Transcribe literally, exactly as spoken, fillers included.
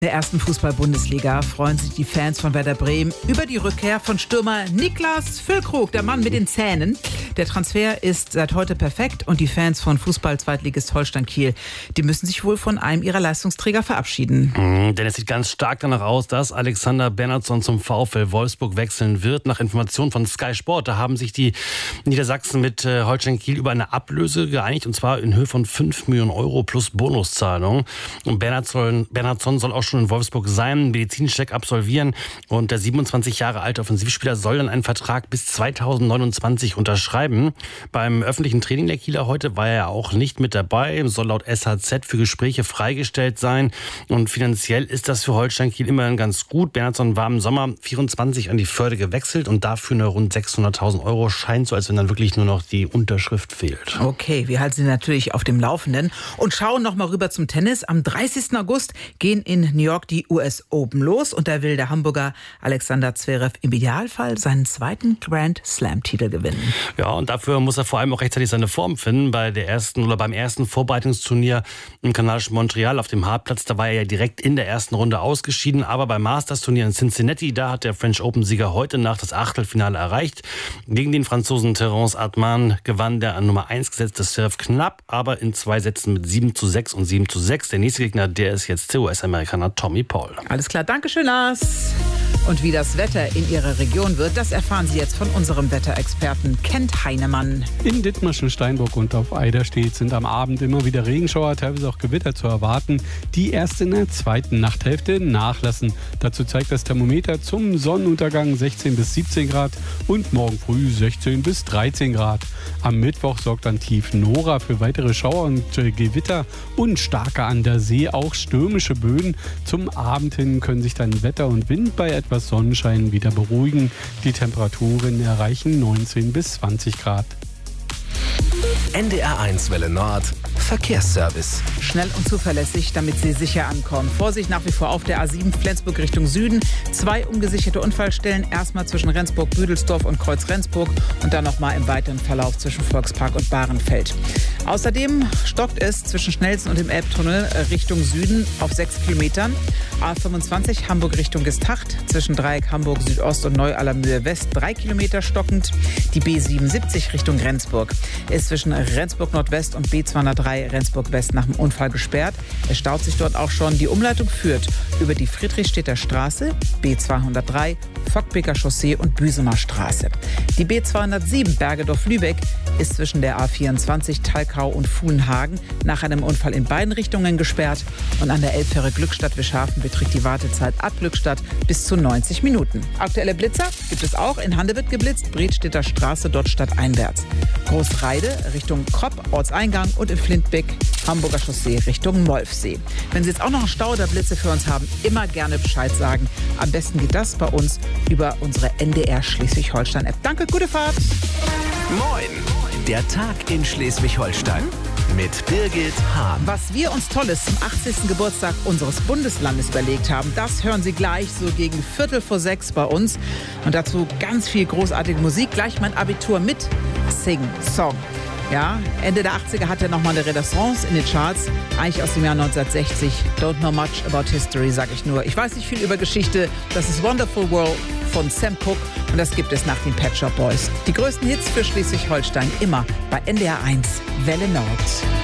In der ersten Fußball-Bundesliga freuen sich die Fans von Werder Bremen über die Rückkehr von Stürmer Niklas Füllkrug, der Mann mit den Zähnen. Der Transfer ist seit heute perfekt und die Fans von Fußball-Zweitligist Holstein Kiel, die müssen sich wohl von einem ihrer Leistungsträger verabschieden. Mhm, denn es sieht ganz stark danach aus, dass Alexander Bernhardsson zum VfL Wolfsburg wechseln wird. Nach Informationen von Sky Sport, da haben sich die Niedersachsen mit äh, Holstein Kiel über eine Ablöse geeinigt, und zwar in Höhe von fünf Millionen Euro plus Bonuszahlung. Und Bernhardsson, Bernhardsson soll auch schon in Wolfsburg seinen Medizincheck absolvieren, und der siebenundzwanzig Jahre alte Offensivspieler soll dann einen Vertrag bis zweitausendneunundzwanzig unterschreiben. Beim öffentlichen Training der Kieler heute war er auch nicht mit dabei, soll laut S H Z für Gespräche freigestellt sein, und finanziell ist das für Holstein Kiel immerhin ganz gut. Bernhardsson war im Sommer vierundzwanzig an die Förde gewechselt und dafür nur rund sechshunderttausend Euro. Scheint so, als wenn dann wirklich nur noch die Unterschrift fehlt. Okay, wir halten Sie natürlich auf dem Laufenden und schauen noch mal rüber zum Tennis. Am dreißigsten August gehen in New York die U S Open los, und da will der Hamburger Alexander Zverev im Idealfall seinen zweiten Grand Slam-Titel gewinnen. Ja, und dafür muss er vor allem auch rechtzeitig seine Form finden. Bei der ersten oder beim ersten Vorbereitungsturnier im kanadischen Montreal auf dem Hartplatz, da war er ja direkt in der ersten Runde ausgeschieden. Aber beim Masters-Turnier in Cincinnati, da hat der French Open-Sieger heute Nacht das Achtelfinale erreicht. Gegen den Franzosen Terence Artman gewann der an Nummer eins gesetzte Zverev knapp, aber in zwei Sätzen mit sieben zu sechs und sieben zu sechs. Der nächste Gegner, der ist jetzt der U S-Amerikaner Tommy Paul. Alles klar, Dankeschön, Lars. Und wie das Wetter in Ihrer Region wird, das erfahren Sie jetzt von unserem Wetterexperten Kent Heinemann. In Dithmarschen, Steinburg und auf Eiderstedt sind am Abend immer wieder Regenschauer, teilweise auch Gewitter zu erwarten, die erst in der zweiten Nachthälfte nachlassen. Dazu zeigt das Thermometer zum Sonnenuntergang sechzehn bis siebzehn Grad und morgen früh sechzehn bis dreizehn Grad. Am Mittwoch sorgt dann tief Nora für weitere Schauer und äh, Gewitter und starke an der See, auch stürmische Böen. Zum Abend hin können sich dann Wetter und Wind bei etwas Sonnenschein wieder beruhigen. Die Temperaturen erreichen neunzehn bis zwanzig Grad. N D R eins Welle Nord Verkehrsservice. Schnell und zuverlässig, damit Sie sicher ankommen. Vorsicht nach wie vor auf der A sieben Flensburg Richtung Süden. Zwei ungesicherte Unfallstellen. Erstmal zwischen Rendsburg-Büdelsdorf und Kreuz-Rendsburg und dann nochmal im weiteren Verlauf zwischen Volkspark und Bahrenfeld. Außerdem stockt es zwischen Schnellsen und dem Elbtunnel Richtung Süden auf sechs Kilometern. A fünfundzwanzig Hamburg Richtung Gestacht zwischen Dreieck Hamburg Südost und Neu-Allermühe West drei Kilometer stockend. Die B siebenundsiebzig Richtung Rendsburg ist zwischen Rendsburg Nordwest und B zweihundertdrei Rendsburg West nach dem Unfall gesperrt. Es staut sich dort auch schon. Die Umleitung führt über die Friedrichstädter Straße, B zweihundertdrei, Fockbeker Chaussee und Büsumer Straße. Die B zweihundertsieben Bergedorf-Lübeck ist zwischen der A vierundzwanzig Thalkau und Fuhlenhagen nach einem Unfall in beiden Richtungen gesperrt. Und an der Elbfähre Glückstadt-Wischhafen beträgt die Wartezeit ab Glückstadt bis zu neunzig Minuten. Aktuelle Blitzer gibt es auch. In Hande wird geblitzt, Bredstedter Straße, dort stadteinwärts. Großreide Richtung Kropp, Ortseingang, und in Flintbeck Hamburger Chaussee Richtung Molfsee. Wenn Sie jetzt auch noch einen Stau oder Blitze für uns haben, immer gerne Bescheid sagen. Am besten geht das bei uns über unsere N D R Schleswig-Holstein-App. Danke, gute Fahrt. Moin, der Tag in Schleswig-Holstein mit Birgit Hahn. Was wir uns Tolles zum achtzigsten Geburtstag unseres Bundeslandes überlegt haben, das hören Sie gleich so gegen Viertel vor sechs bei uns. Und dazu ganz viel großartige Musik. Gleich mein Abitur mit Sing Song. Ja, Ende der achtziger hatte er nochmal eine Renaissance in den Charts, eigentlich aus dem Jahr neunzehnhundertsechzig. Don't know much about history, sag ich nur. Ich weiß nicht viel über Geschichte. Das ist Wonderful World von Sam Cooke, und das gibt es nach den Pet Shop Boys. Die größten Hits für Schleswig-Holstein immer bei N D R eins Welle Nord.